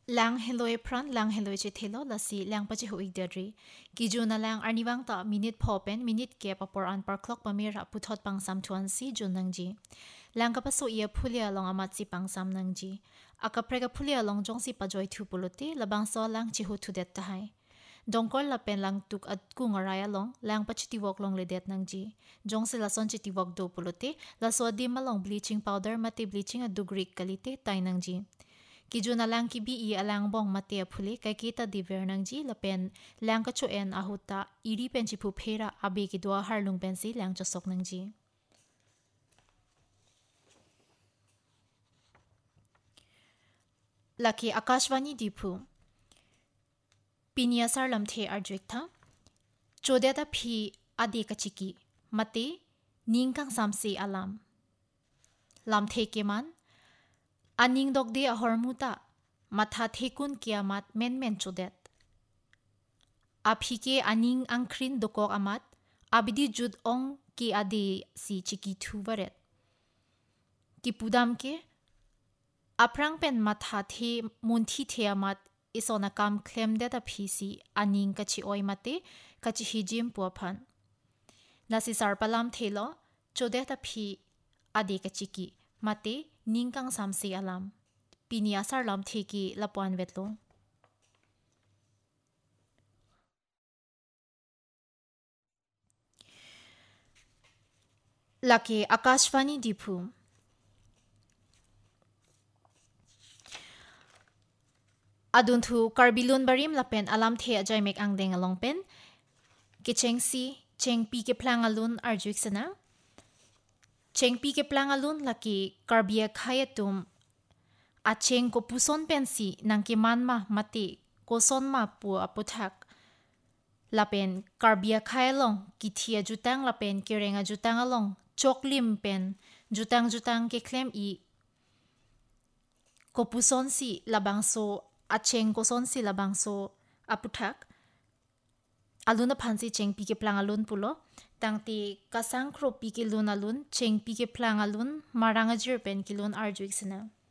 lang heloi pran lang heloi che thelo lasi lang pachi hui dadri ki juna lang arniwang ta minute phopen minute ke papor an par clock pamira puthot pang sam thuan si junang ji lang ka paso ia phulia long amat si pang sam nang ji akaprega phulia long jong si pajoi thu puluti labang so lang chi hu thu det ta hai dongkol la pen lang tuk at ku ngaraya long lang pachi ti wok long le det nang ji jong se la son chi ti wok do puluti la so di malong bleaching powder mati bleaching a dugrik kalite tai nang ji ki juna lang ki bi I alang bong mate phuli kai kita di vernang ji lapen lang ka chu en ahuta iri pen chi phu phera abe ki dwa har lung pen si lang cha sok nang ji laki akashvani dipu pinia sar lam the arjwik tha chode ta phi adi ka chiki mate ningkang samsi alam lam the ke man aning dok de ahormuta matha thekun kiamat men men chodet aphike aning angkhrin dokok amat abidi jud ong ki adi si chiki thu baret ki pudam ke aprang pen matha the munthi the amat isona kam khlem de ta phisi aning ka chi oi mate ka chi hijim puaphan lasi sarpalam thelo chode ta phi adi ka chiki mate ningkang samsi alam pinia sarlam theki lapwan vetlo laki akashvani dipu adun thu karbilun barim lapen alam the ajai mek angdeng along pen kichengsi chengpi ke plang alun arjuik sana chengpi ke plang alun laki karbia khayatum acheng ko puson pensi nangki manma mati ko sonma pu aputhak lapen karbia khailong kithia jutang lapen kerenga jutang along choklim pen jutang jutang ke klem I ko puson si labangso acheng ko son si labangso aputhak aluna phansi cheng pi ke plang alun pulo tangti kasang khro pi ke lun alun cheng pi ke plang alun maranga jir pen kilun arjuik sina